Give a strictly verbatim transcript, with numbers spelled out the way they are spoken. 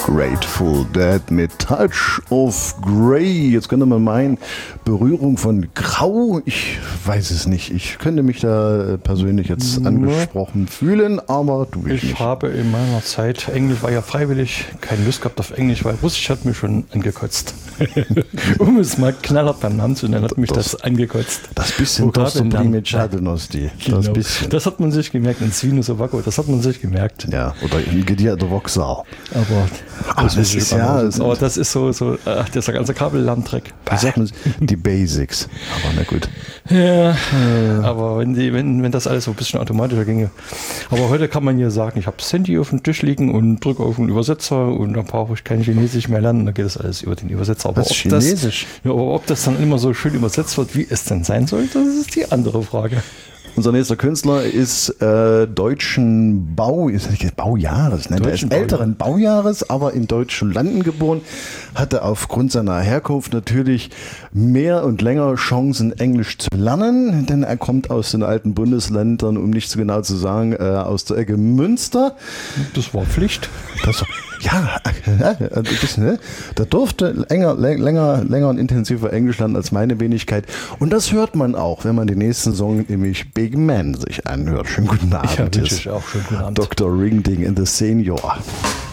Grateful Dead mit Touch of Grey. Jetzt könnte man meinen, Berührung von Grau. Ich weiß es nicht. Ich könnte mich da persönlich jetzt angesprochen fühlen, aber du ich nicht. Ich habe in meiner Zeit, Englisch war ja freiwillig, keine Lust gehabt auf Englisch, weil Russisch hat mich schon angekotzt. Um es mal knallhart beim Namen zu nennen, hat mich das, das angekotzt. Das bisschen Dostoprimitschadenosti. Genau. Das bisschen. Das hat man sich gemerkt in Svino Sovako, das hat man sich gemerkt. Ja, oder in Gedir der Voxau. Aber Ach, das, das ist ja, das aber das ist so, so ach, das ist der ganze Kabellandtreck. Wie sagt man, die Basics. Aber na gut. Ja, äh. aber wenn, die, wenn, wenn das alles so ein bisschen automatischer ginge. Aber heute kann man hier sagen, ich habe das Handy auf dem Tisch liegen und drücke auf den Übersetzer und dann brauche ich kein Chinesisch mehr lernen, dann geht das alles über den Übersetzer. Aber Was, ob Chinesisch? Das, ja, aber ob das dann immer so schön übersetzt wird, wie es denn sein soll, das ist die andere Frage. Unser nächster Künstler ist äh, deutschen Bau, ist nicht Baujahres, ne? Der ist älteren Baujahres, aber in deutschen Landen geboren, hatte aufgrund seiner Herkunft natürlich mehr und länger Chancen, Englisch zu lernen, denn er kommt aus den alten Bundesländern, um nicht so genau zu sagen, äh, aus der Ecke Münster. Das war Pflicht. Das war, ja, ein bisschen, ne? Der durfte länger, länger, länger und intensiver Englisch lernen als meine Wenigkeit. Und das hört man auch, wenn man den nächsten Song, nämlich Big Man, sich anhört. Schönen guten Abend. Ja, wünsche ich auch. Schönen guten Abend. Doktor Ringding in the Senior.